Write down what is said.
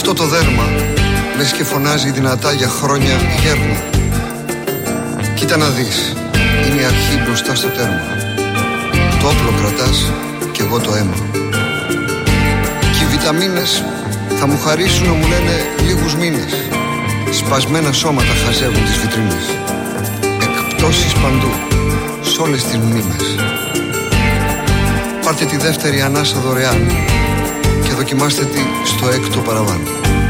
Αυτό το δέρμα λες και φωνάζει δυνατά για χρόνια γέρνα. Κοίτα να δεις, είναι η αρχή μπροστά στο τέρμα. Το όπλο κρατάς κι εγώ το αίμα. Και οι βιταμίνες θα μου χαρίσουν, μου λένε, λίγους μήνες. Σπασμένα σώματα χαζεύουν τις βιτρίνες. Εκπτώσεις παντού, σ' όλες τις μνήμες. Πάρτε τη δεύτερη ανάσα δωρεάν και δοκιμάστε τη στο έκτο παραβάν.